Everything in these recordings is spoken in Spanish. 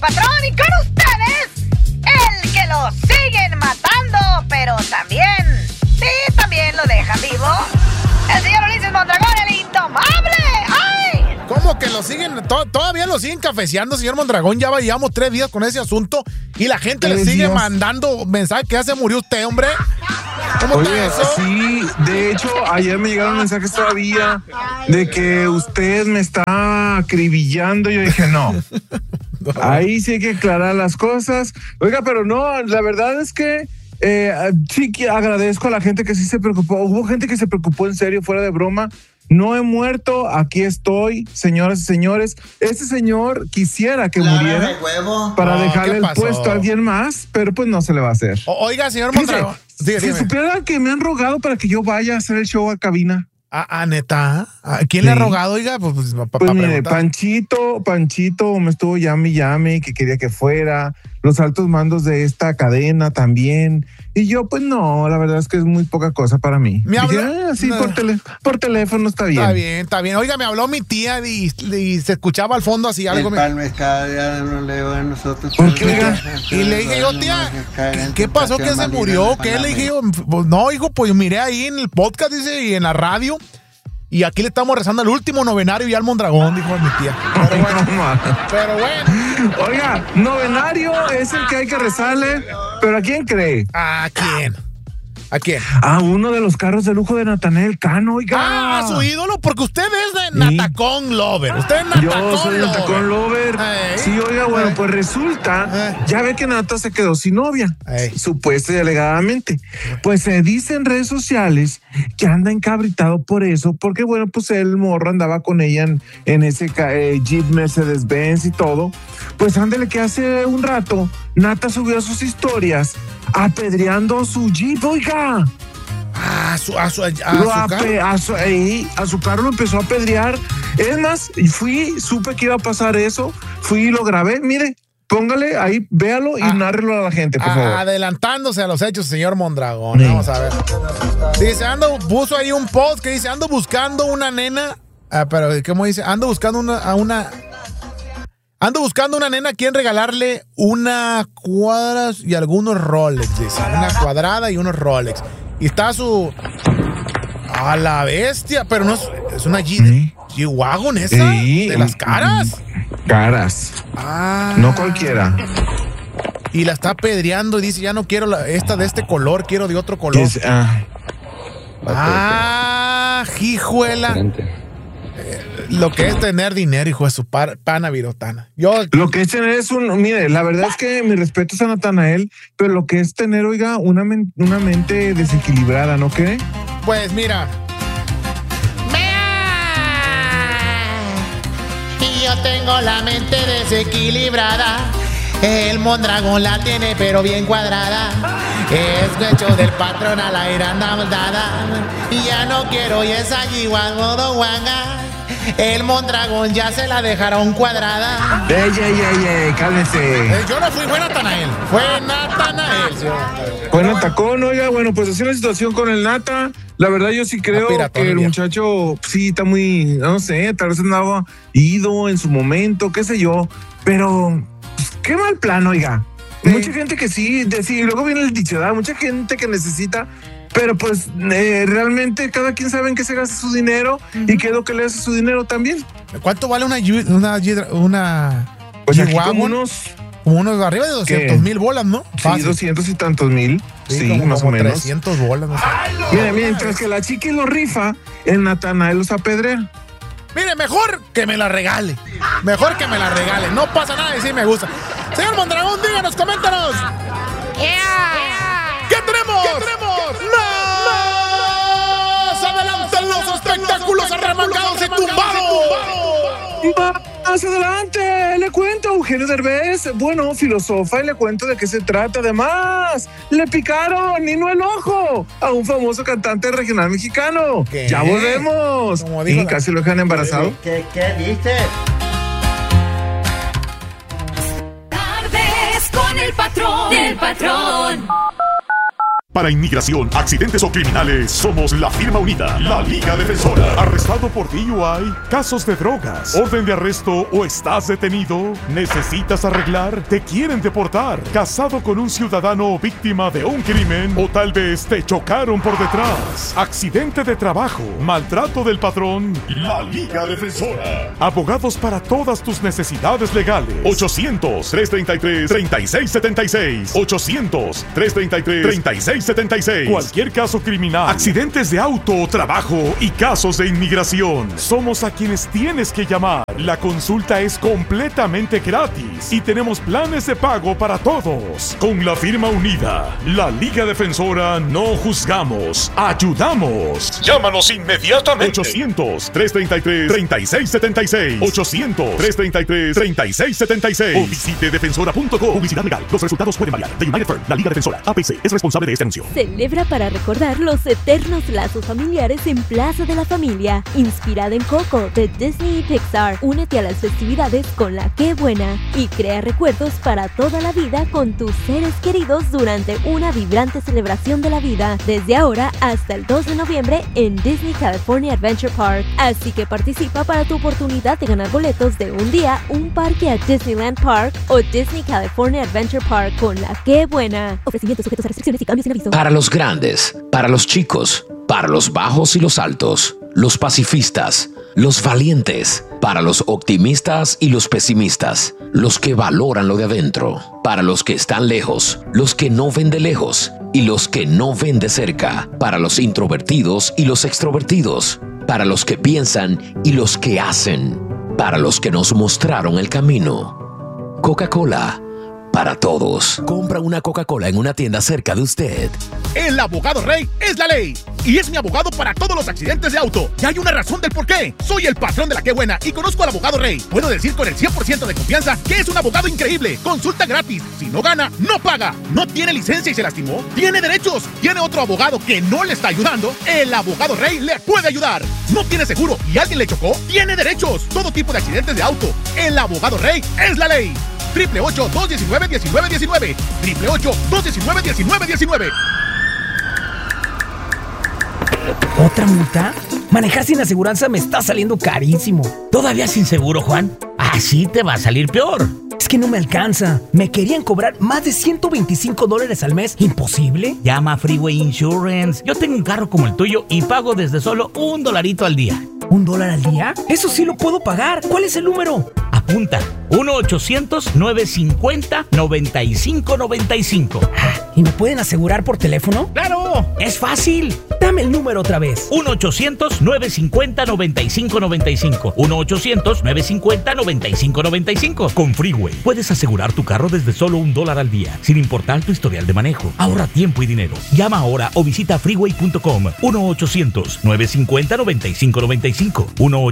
patrón, y con ustedes, el que lo siguen matando, pero también, sí, también lo dejan vivo, el señor Ulises Mondragón, el indomable. ¡Ay! ¿Cómo que lo siguen? Todavía lo siguen cafeceando, señor Mondragón. Ya llevamos 3 días con ese asunto y la gente le sigue mandando mensajes que ya se murió usted, hombre. ¿Cómo está eso? Sí, de hecho, ayer me llegaron mensajes todavía de que usted me está acribillando. Yo dije, no. Ahí sí hay que aclarar las cosas. Oiga, pero no, la verdad es que sí que agradezco a la gente que sí se preocupó. Hubo gente que se preocupó en serio, fuera de broma. No he muerto, aquí estoy, señoras y señores. Este señor quisiera que muriera para dejarle el puesto a alguien más, pero pues no se le va a hacer. Oiga, señor Mondragón. Si supiera que me han rogado para que yo vaya a hacer el show a cabina. ¿Neta? ¿Quién le ha rogado, oiga? Pues mire, Panchito me estuvo llame que quería que fuera. Los altos mandos de esta cadena también. Y yo, pues no, la verdad es que es muy poca cosa para mí. Me habló, sí, por teléfono está bien. Está bien. Oiga, me habló mi tía y se escuchaba al fondo así algo. El Palmes cada día no le va a nosotros. ¿Por qué, oiga? Y le dije yo, tía, ¿qué pasó? ¿Que se murió? ¿Qué? Le dije yo, no, hijo, pues miré ahí en el podcast, dice, y en la radio. Y aquí le estamos rezando el último novenario y al Mondragón, dijo mi tía. Pero bueno. Oiga, novenario es el que hay que rezarle, pero ¿a quién cree? ¿A quién? ¿A quién? A uno de los carros de lujo de Natanael Cano, oiga. Su ídolo, porque usted es de Natacón Lover. Usted es Natacón Lover. Yo soy Natacón Lover. Sí, oiga, bueno, pues resulta, ya ve que Nata se quedó sin novia, supuesta y alegadamente. Pues se dice en redes sociales que anda encabritado por eso, porque bueno, pues el morro andaba con ella en ese Jeep Mercedes-Benz y todo. Pues ándale que hace un rato Nata subió a sus historias apedreando su Jeep, oiga. A su carro lo empezó a apedrear. Es más, supe que iba a pasar eso, fui y lo grabé. Mire, póngale ahí, véalo y nárrelo a la gente, por favor. Adelantándose a los hechos, señor Mondragón. Sí. Vamos a ver. Dice, puso ahí un post que dice, ando buscando una nena. Pero, ¿cómo dice? Ando buscando una nena a quien regalarle una cuadra y algunos Rolex, dice. Una cuadrada y unos Rolex. Y está a la bestia, pero no es una G-Wagon esa, de las caras. Caras. No cualquiera. Y la está apedreando y dice, ya no quiero esta de este color, quiero de otro color. Hijuela. Lo que es tener dinero, hijo de su pana virotana. Lo que es tener es mire, la verdad es que mi respeto es a Natanael, pero lo que es tener, oiga, una mente desequilibrada, ¿no cree? Pues mira. Y yo tengo la mente desequilibrada. El Mondragón la tiene pero bien cuadrada. Es hecho del patrón a la ira andamos dada. Y ya no quiero y esa yiguan modo guanga. El Mondragón ya se la dejaron cuadrada. Cálmese. Yo no fui, fue Natanael. Fue Natacón, oiga, bueno, pues así la situación con el Nata. La verdad yo sí creo que el muchacho sí está muy, no sé, tal vez andaba ido en su momento, qué sé yo. Pero, pues, qué mal plan, oiga. Mucha gente que sí, luego viene el dicho, ¿verdad? Mucha gente que necesita. Pero pues realmente cada quien sabe en qué se gasta su dinero y qué es lo que le hace su dinero también. ¿Cuánto vale una pues aquí como unos arriba de 200,000 bolas, ¿no? Sí, 200 y tantos mil. Sí, más o menos. 300 bolas. No sé. Mire, mientras que la chiqui lo rifa, el Natanael los apedrea. Mire, mejor que me la regale. No pasa nada y sí me gusta. Señor Mondragón, díganos, coméntanos. ¿Qué tenemos? ¡Más adelante los espectáculos arremangados y tumbados! Más adelante, le cuento a Eugenio Derbez, bueno, filosofa, y le cuento de qué se trata. Además, le picaron, y no el ojo, a un famoso cantante regional mexicano. ¿Qué? Ya volvemos. Y casi lo dejan embarazado. ¿Qué dice? Tardes con el patrón. para inmigración, accidentes o criminales, somos la firma unida, la Liga Defensora. ¿Arrestado por DUI? ¿Casos de drogas? ¿Orden de arresto o estás detenido? ¿Necesitas arreglar? ¿Te quieren deportar? ¿Casado con un ciudadano víctima de un crimen? ¿O tal vez te chocaron por detrás? ¿Accidente de trabajo? ¿Maltrato del patrón? La Liga Defensora. Abogados para todas tus necesidades legales. 800-333-3676. 800-333-3676. Cualquier caso criminal, accidentes de auto o trabajo y casos de inmigración. Somos a quienes tienes que llamar. La consulta es completamente gratis y tenemos planes de pago para todos. Con la firma unida, la Liga Defensora, no juzgamos, ayudamos. Llámanos inmediatamente. 800-333-3676. 800-333-3676. O visite defensora.com. Publicidad legal. Los resultados pueden variar. The United Firm, la Liga Defensora, APC, es responsable de este anuncio. Celebra para recordar los eternos lazos familiares en Plaza de la Familia, inspirada en Coco de Disney y Pixar. Únete a las festividades con la Qué Buena y crea recuerdos para toda la vida con tus seres queridos durante una vibrante celebración de la vida, desde ahora hasta el 2 de noviembre en Disney California Adventure Park. Así que participa para tu oportunidad de ganar boletos de un día, un parque a Disneyland Park o Disney California Adventure Park con la Qué Buena. Ofrecimientos sujetos a restricciones y cambios sin aviso. Para los grandes, para los chicos, para los bajos y los altos, los pacifistas, los valientes, para los optimistas y los pesimistas, los que valoran lo de adentro, para los que están lejos, los que no ven de lejos y los que no ven de cerca, para los introvertidos y los extrovertidos, para los que piensan y los que hacen, para los que nos mostraron el camino. Coca-Cola, para todos. Compra una Coca-Cola en una tienda cerca de usted. El abogado Rey es la ley y es mi abogado para todos los accidentes de auto. Y hay una razón del por qué. Soy el patrón de la Qué Buena y conozco al abogado Rey. Puedo decir con el 100% de confianza que es un abogado increíble. Consulta gratis. Si no gana, no paga. No tiene licencia y se lastimó. Tiene derechos. Tiene otro abogado que no le está ayudando. El abogado Rey le puede ayudar. No tiene seguro y alguien le chocó. Tiene derechos. Todo tipo de accidentes de auto. El abogado Rey es la ley. 888-219-1919. 888-219-1919. ¿Otra multa? Manejar sin aseguranza me está saliendo carísimo. ¿Todavía sin seguro, Juan? Así te va a salir peor. Es que no me alcanza. Me querían cobrar más de $125 al mes. ¿Imposible? Llama a Freeway Insurance. Yo tengo un carro como el tuyo y pago desde solo $1 al día. ¿$1 al día? Eso sí lo puedo pagar. ¿Cuál es el número? Apunta. 1-800-950-9595. ¿Y me pueden asegurar por teléfono? ¡Claro! ¡Es fácil! Dame el número otra vez. 1-800-950-9595. 1-800-950-9595. Con Freeway puedes asegurar tu carro desde solo $1 al día, sin importar tu historial de manejo. Ahorra tiempo y dinero. Llama ahora o visita freeway.com. 1-800-950-9595.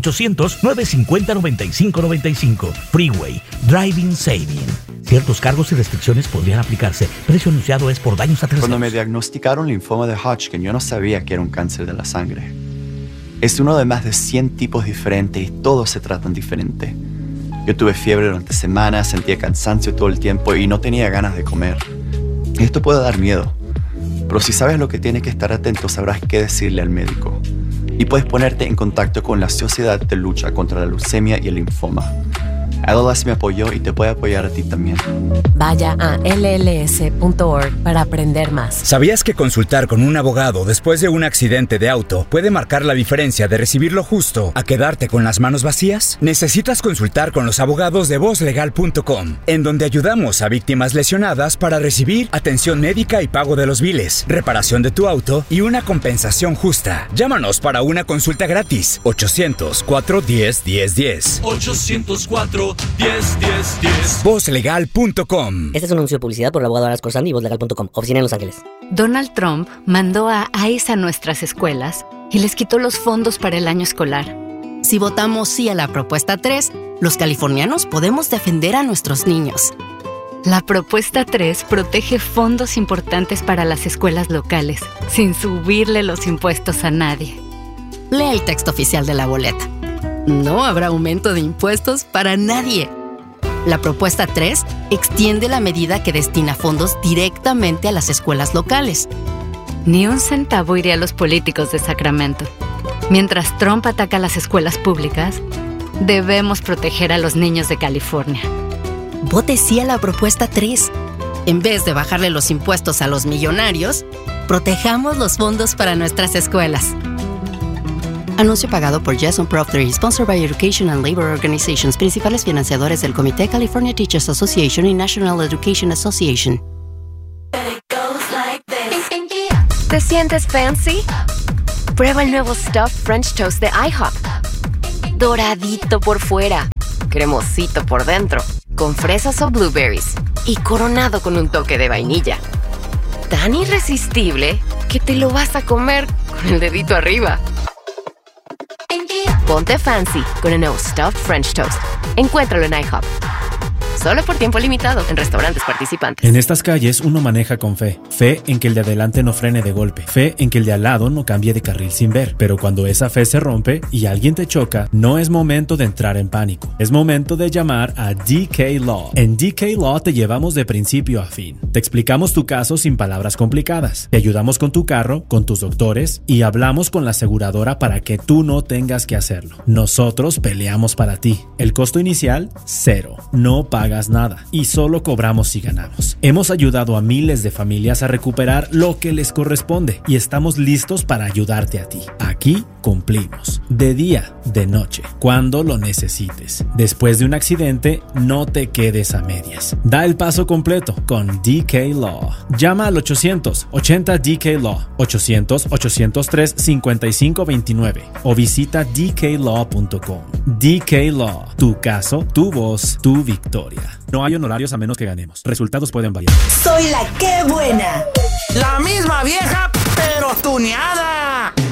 1-800-950-9595. Freeway. Driving Saving. Ciertos cargos y restricciones podrían aplicarse. Precio anunciado es por daños a terceros. Cuando me diagnosticaron linfoma de Hodgkin, yo no sabía que era un cáncer de la sangre. Es uno de más de 100 tipos diferentes y todos se tratan diferente. Yo tuve fiebre durante semanas, sentía cansancio todo el tiempo y no tenía ganas de comer. Esto puede dar miedo, pero si sabes lo que tienes que estar atento, sabrás qué decirle al médico. Y puedes ponerte en contacto con la Sociedad de Lucha contra la Leucemia y el Linfoma. LLS me apoyó y te puede apoyar a ti también. Vaya a lls.org para aprender más. ¿Sabías que consultar con un abogado después de un accidente de auto puede marcar la diferencia de recibir lo justo a quedarte con las manos vacías? Necesitas consultar con los abogados de vozlegal.com, en donde ayudamos a víctimas lesionadas para recibir atención médica y pago de los biles, reparación de tu auto y una compensación justa. Llámanos para una consulta gratis. 800-410-1010. 804-10-10-10. Vozlegal.com. Este es un anuncio de publicidad por el abogado Aras Corsani y Vozlegal.com, oficina en Los Ángeles. Donald Trump mandó a ICE a nuestras escuelas y les quitó los fondos para el año escolar. Si votamos sí a la propuesta 3, los californianos podemos defender a nuestros niños. La propuesta 3 protege fondos importantes para las escuelas locales, sin subirle los impuestos a nadie. Lee el texto oficial de la boleta. No habrá aumento de impuestos para nadie. La propuesta 3 extiende la medida que destina fondos directamente a las escuelas locales. Ni un centavo iría a los políticos de Sacramento. Mientras Trump ataca las escuelas públicas, debemos proteger a los niños de California. Vote sí a la propuesta 3. En vez de bajarle los impuestos a los millonarios, protejamos los fondos para nuestras escuelas. Anuncio pagado por Jason Prop 3, sponsored by Education and Labor Organizations, principales financiadores del Comité California Teachers Association y National Education Association. ¿Te sientes fancy? Prueba el nuevo Stuffed French Toast de IHOP. Doradito por fuera, cremosito por dentro, con fresas o blueberries y coronado con un toque de vainilla. Tan irresistible que te lo vas a comer con el dedito arriba. Ponte fancy con el nuevo Stuffed French Toast. Encuéntralo en IHOP. Solo por tiempo limitado en restaurantes participantes. En estas calles uno maneja con fe. Fe en que el de adelante no frene de golpe. Fe en que el de al lado no cambie de carril sin ver. Pero cuando esa fe se rompe y alguien te choca, no es momento de entrar en pánico. Es momento de llamar a DK Law. En DK Law te llevamos de principio a fin. Te explicamos tu caso sin palabras complicadas. Te ayudamos con tu carro, con tus doctores y hablamos con la aseguradora para que tú no tengas que hacerlo. Nosotros peleamos para ti. El costo inicial, 0. No pagas nada y solo cobramos si ganamos. Hemos ayudado a miles de familias a recuperar lo que les corresponde y estamos listos para ayudarte a ti. Aquí cumplimos, de día, de noche, cuando lo necesites. Después de un accidente, no te quedes a medias. Da el paso completo con DK Law. Llama al 800-80-DK-LAW, 800-803-5529 o visita dklaw.com. DK Law, tu caso, tu voz, tu victoria. No hay honorarios a menos que ganemos. Resultados pueden variar. Soy la que buena. La misma vieja, pero tuneada.